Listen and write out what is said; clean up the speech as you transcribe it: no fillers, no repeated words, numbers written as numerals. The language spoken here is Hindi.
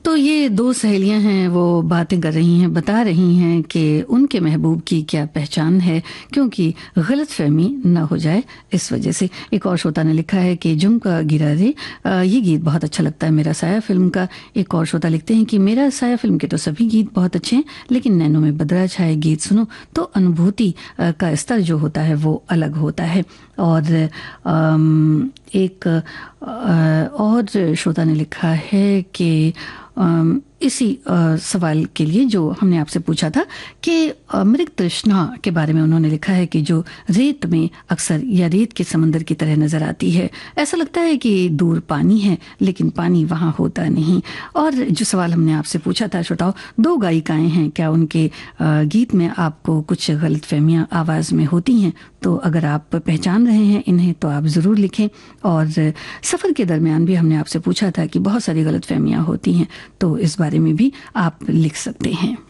तो ये दो सहेलियां हैं, वो बातें कर रही हैं, बता रही हैं कि उनके महबूब की क्या पहचान है, क्योंकि गलतफहमी ना हो जाए इस वजह से। एक और श्रोता ने लिखा है कि झुमका गिरा रे, ये गीत बहुत अच्छा लगता है मेरा साया फिल्म का। एक और श्रोता लिखते हैं कि मेरा साया फिल्म के तो सभी गीत बहुत अच्छे हैं, लेकिन नैनों में बदरा छाए गीत सुनो तो अनुभूति का स्तर जो होता है वो अलग होता है। और एक और श्रोता ने लिखा है कि इसी सवाल के लिए जो हमने आपसे पूछा था कि मृग तृष्णा के बारे में उन्होंने लिखा है कि जो रेत में अक्सर या रेत के समंदर की तरह नजर आती है, ऐसा लगता है कि दूर पानी है लेकिन पानी वहां होता नहीं। और जो सवाल हमने आपसे पूछा था श्रोताओ, दो गायिकाएं हैं, क्या उनके गीत में आपको कुछ गलतफहमियां आवाज में होती हैं? तो अगर आप पहचान रहे हैं इन्हें तो आप जरूर लिखें। और सफर के दरमियान भी हमने आपसे पूछा था कि बहुत सारी गलतफहमियां होती हैं, तो इस बारे में भी आप लिख सकते हैं।